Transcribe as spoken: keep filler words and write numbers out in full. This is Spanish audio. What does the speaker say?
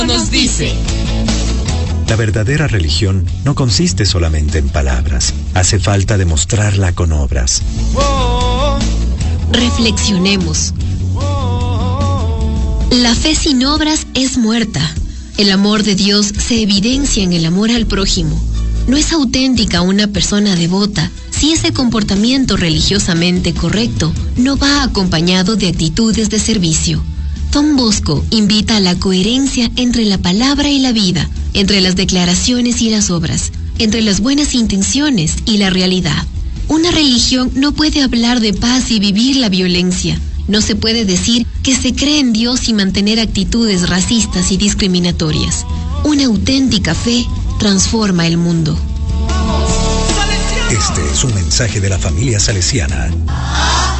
nos dice. La verdadera religión no consiste solamente en palabras. Hace falta demostrarla con obras. Reflexionemos. La fe sin obras es muerta. El amor de Dios se evidencia en el amor al prójimo. No es auténtica una persona devota si ese comportamiento religiosamente correcto no va acompañado de actitudes de servicio. Don Bosco invita a la coherencia entre la palabra y la vida, entre las declaraciones y las obras, entre las buenas intenciones y la realidad. Una religión no puede hablar de paz y vivir la violencia. No se puede decir que se cree en Dios y mantener actitudes racistas y discriminatorias. Una auténtica fe transforma el mundo. Este es un mensaje de la familia salesiana.